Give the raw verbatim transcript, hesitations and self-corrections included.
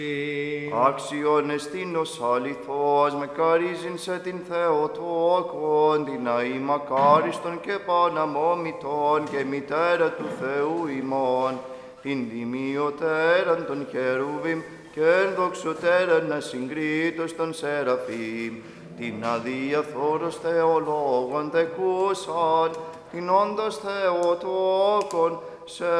Άξιον εστίνος αληθώς, με καρίζειν σε την Θεοτόκον, την αή μακάριστον και παναμόμητον και μητέρα του Θεού ημών, την τιμιωτέραν των χερούβιμ και ενδοξωτέραν ασυγκρίτως των Σεραφείμ, την αδιαφθόρος Θεολόγων τεκούσαν, την όντως Θεοτόκον, σε